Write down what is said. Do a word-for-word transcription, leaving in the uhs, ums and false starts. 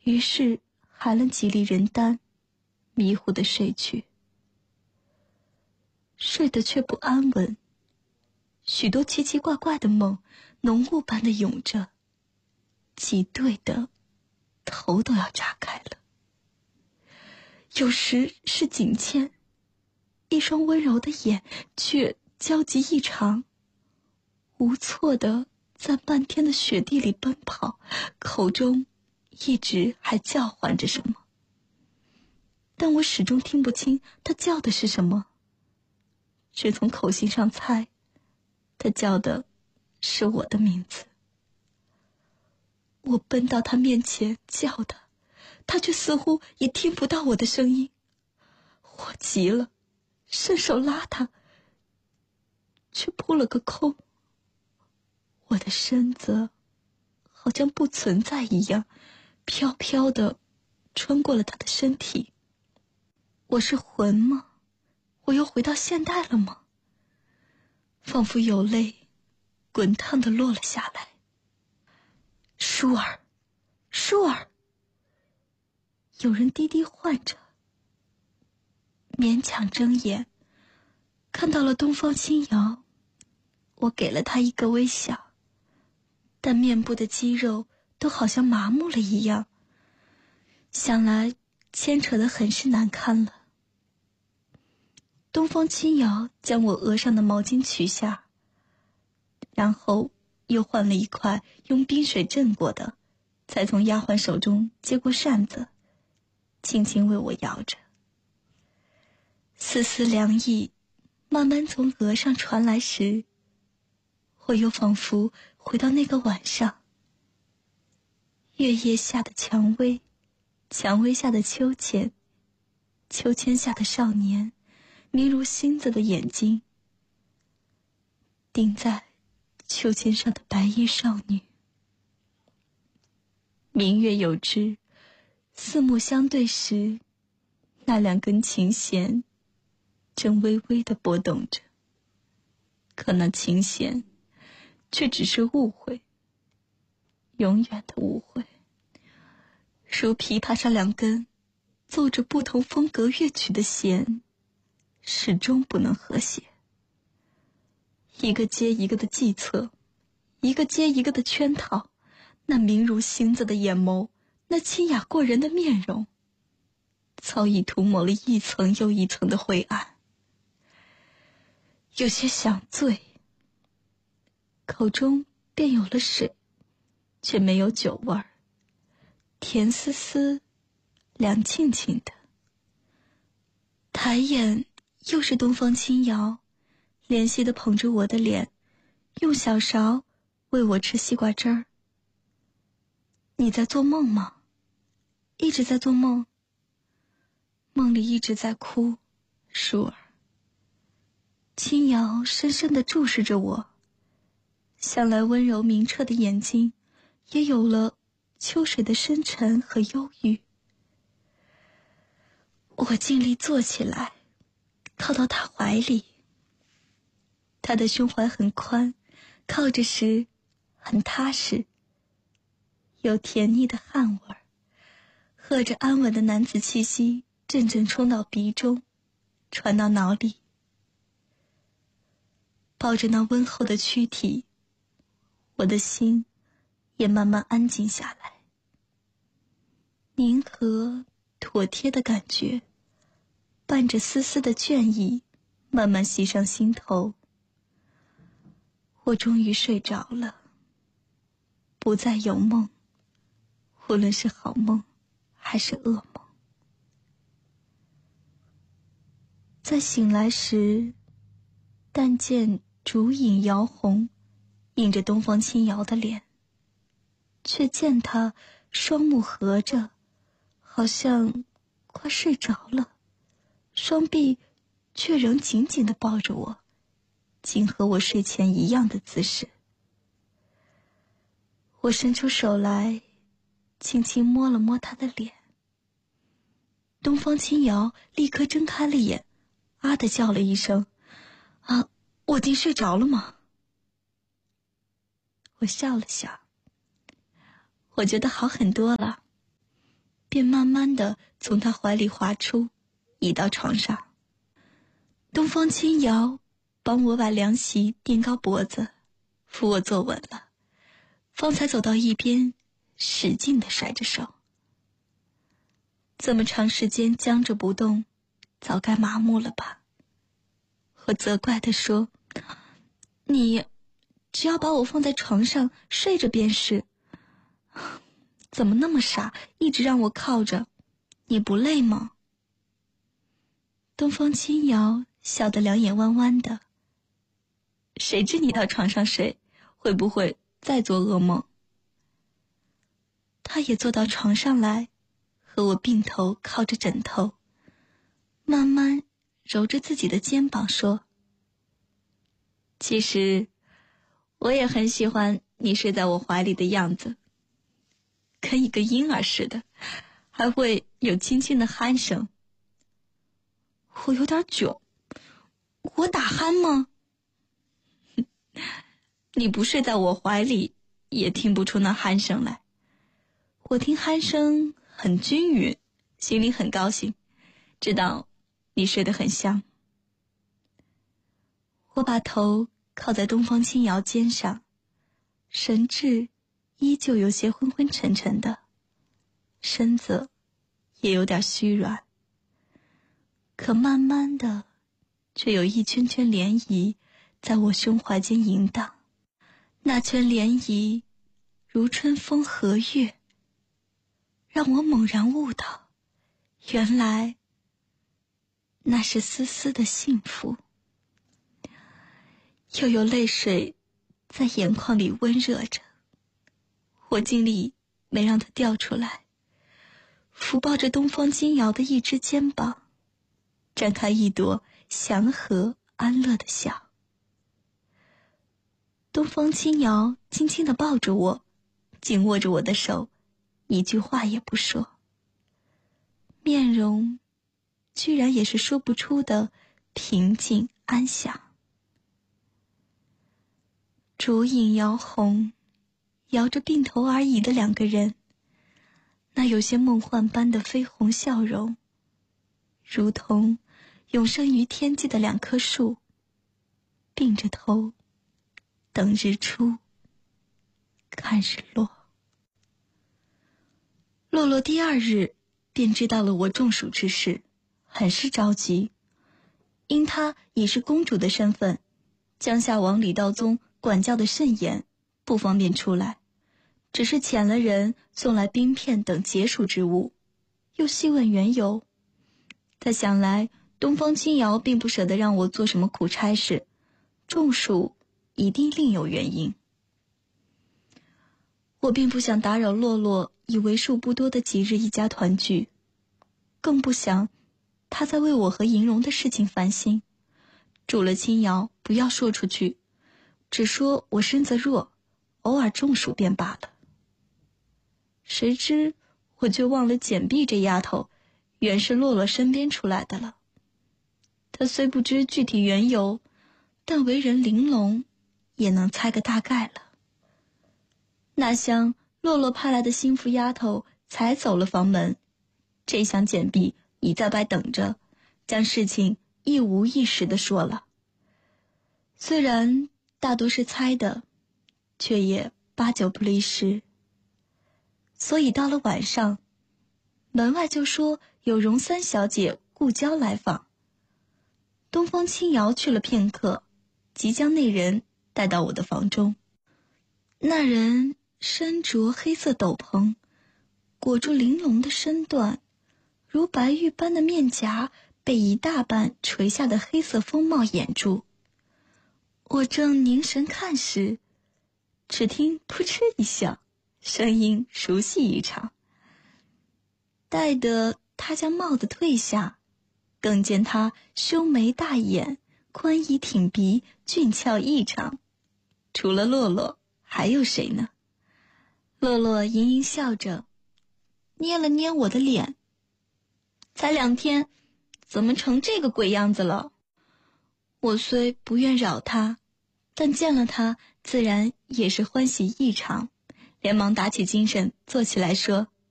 于是含了几粒人丹，迷糊地睡去。睡得却不安稳，许多奇奇怪怪的梦浓雾般的涌着，挤兑的头都要炸开了。有时是景倩，一双温柔的眼却焦急异常，无措地在漫天的雪地里奔跑，口中一直还叫唤着什么，但我始终听不清他叫的是什么，只从口型上猜，他叫的是我的名字。我奔到他面前叫他，他却似乎也听不到我的声音。我急了，伸手拉他，却扑了个空。我的身子好像不存在一样，飘飘地穿过了他的身体。我是魂吗？我又回到现代了吗？仿佛有泪滚烫地落了下来。舒儿，舒儿，有人低低唤着。勉强睁眼，看到了东方青瑶。我给了他一个微笑，但面部的肌肉都好像麻木了一样，想来牵扯得很是难堪了。东方青瑶将我额上的毛巾取下，然后又换了一块用冰水镇过的，才从丫鬟手中接过扇子，轻轻为我摇着。丝丝凉意慢慢从额上传来时，我又仿佛回到那个晚上。月夜下的蔷薇，蔷薇下的秋千，秋千下的少年，明如星子的眼睛，钉在秋千上的白衣少女。明月有之，四目相对时，那两根琴弦正微微地波动着，可那琴弦却只是误会，永远的误会，如琵琶上两根奏着不同风格乐曲的弦，始终不能和谐。一个接一个的计策，一个接一个的圈套，那明如星子的眼眸，那清雅过人的面容，早已涂抹了一层又一层的灰暗。有些想醉，口中便有了水，却没有酒味儿，甜丝丝，凉沁沁的。抬眼又是东方青瑶，怜惜地捧着我的脸，用小勺喂我吃西瓜汁儿。你在做梦吗？一直在做梦？梦里一直在哭，舒儿。青瑶深深地注视着我，向来温柔明澈的眼睛也有了秋水的深沉和忧郁。我尽力坐起来，靠到他怀里。他的胸怀很宽，靠着时很踏实，有甜腻的汗味儿，和着安稳的男子气息阵阵冲到鼻中，传到脑里。抱着那温厚的躯体，我的心也慢慢安静下来。宁和妥帖的感觉，伴着丝丝的倦意，慢慢袭上心头。我终于睡着了，不再有梦，无论是好梦还是噩梦。在醒来时，但见烛影摇红，映着东方青瑶的脸，却见他双目合着，好像快睡着了，双臂却仍紧紧地抱着我，竟和我睡前一样的姿势。我伸出手来，轻轻摸了摸他的脸。东方青瑶立刻睁开了眼，啊地叫了一声：啊，我竟睡着了吗？我笑了笑，我觉得好很多了。 便慢慢地从他怀里滑出，移到床上。东风轻摇，帮我把凉席垫高脖子，扶我坐稳了，方才走到一边，使劲地甩着手。这么长时间僵着不动，早该麻木了吧？我责怪地说，你只要把我放在床上睡着便是，怎么那么傻，一直让我靠着，你不累吗？东风轻摇，笑得两眼弯弯的。谁知你到床上睡，会不会再做噩梦？他也坐到床上来，和我并头靠着枕头，慢慢揉着自己的肩膀说，其实我也很喜欢你睡在我怀里的样子，跟一个婴儿似的，还会有轻轻的鼾声。我有点囧，我打鼾吗？你不睡在我怀里，也听不出那鼾声来。我听鼾声很均匀，心里很高兴，知道你睡得很香。我把头靠在东方轻摇肩上，神志依旧有些昏昏沉沉的，身子也有点虚软，可慢慢的却有一圈圈涟漪在我胸怀间淫荡，那圈涟漪如春风和月，让我猛然悟到，原来那是丝丝的幸福。又有泪水在眼眶里温热着，我尽力没让它掉出来，抚抱着东方轻摇的一只肩膀，展开一朵祥和安乐的笑。东方轻摇轻轻地抱着我，紧握着我的手，一句话也不说，面容居然也是说不出的平静安详。烛影摇红，摇着鬓头而已的两个人，那有些梦幻般的绯红笑容，如同永生于天际的两棵树，并着头等日出，看日落。洛洛第二日便知道了我中暑之事，很是着急，因她已是公主的身份，江夏王李道宗管教的甚严，不方便出来，只是遣了人送来冰片等解暑之物，又细问缘由。他想来东方轻摇并不舍得让我做什么苦差事，中暑一定另有原因。我并不想打扰洛洛以为数不多的几日一家团聚，更不想他在为我和银荣的事情烦心，嘱了轻摇不要说出去，只说我身子弱，偶尔中暑便罢了。谁知我却忘了简碧这丫头原是洛洛身边出来的了。她虽不知具体缘由，但为人玲珑，也能猜个大概了。那厢洛洛派来的心腹丫头才走了房门，这厢简碧已在外等着，将事情一五一十地说了。虽然大多是猜的，却也八九不离十。所以到了晚上，门外就说有荣三小姐顾娇来访。东风轻摇去了片刻，即将那人带到我的房中。那人身着黑色斗篷，裹住玲珑的身段，如白玉般的面颊被一大半垂下的黑色风帽掩住。我正凝神看时，只听扑哧一笑，声音熟悉异常。待得他将帽子退下，更见他胸眉大眼，宽衣挺鼻，俊俏异常。除了洛洛，还有谁呢？洛洛盈盈笑着，捏了捏我的脸。才两天，怎么成这个鬼样子了？我虽不愿扰他，但见了他，自然也是欢喜异常，连忙打起精神坐起来说：